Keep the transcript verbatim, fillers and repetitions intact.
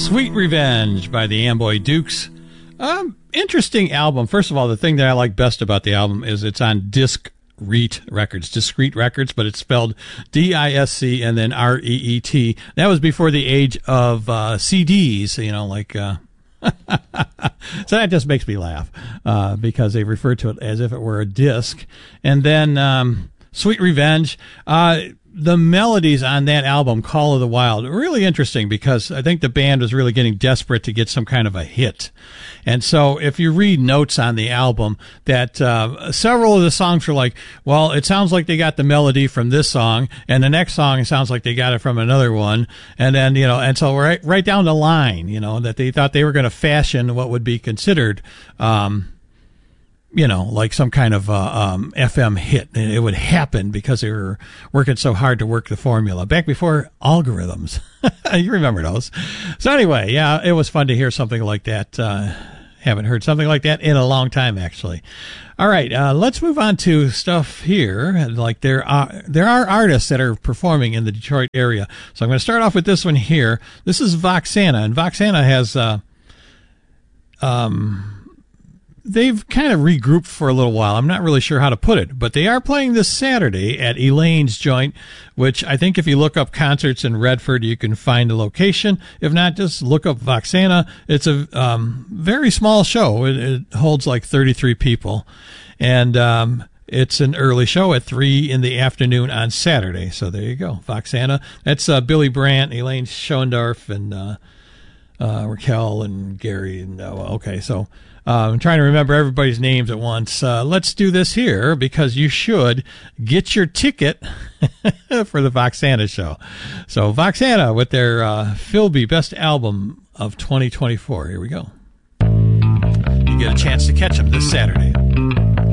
Sweet Revenge by the Amboy Dukes. Um, interesting album. First of all, the thing that I like best about the album is it's on Discreet Records. Discreet Records, but it's spelled D I S C and then R E E T. That was before the age of uh, C Ds, you know, like... Uh, so that just makes me laugh uh, because they refer to it as if it were a disc. And then um, Sweet Revenge... Uh, the melodies on that album, Call of the Wild, are really interesting because I think the band was really getting desperate to get some kind of a hit. And so if you read notes on the album, that uh, several of the songs were like, well, it sounds like they got the melody from this song, and the next song, it sounds like they got it from another one. And then, you know, and so right, right down the line, you know, that they thought they were going to fashion what would be considered, um, you know, like some kind of uh, um, F M hit. And it would happen because they were working so hard to work the formula back before algorithms. You remember those. So anyway, yeah, it was fun to hear something like that. Uh, haven't heard something like that in a long time, actually. All right, uh, let's move on to stuff here. Like there are there are artists that are performing in the Detroit area. So I'm going to start off with this one here. This is Voxana, and Voxana has uh, um. They've kind of regrouped for a little while. I'm not really sure how to put it, but they are playing this Saturday at Elaine's Joint, which I think if you look up concerts in Redford, you can find the location. If not, just look up Voxana. It's a um, very small show. It, it holds like thirty-three people, and um, it's an early show at three in the afternoon on Saturday. So there you go, Voxana. That's uh, Billy Brandt, Elaine Schoendorf, and uh, uh, Raquel and Gary. And uh, okay, so. Uh, I'm trying to remember everybody's names at once. Uh, let's do this here because you should get your ticket for the Voxana show. So Voxana with their uh, Philby Best Album of twenty twenty-four. Here we go. You get a chance to catch them this Saturday.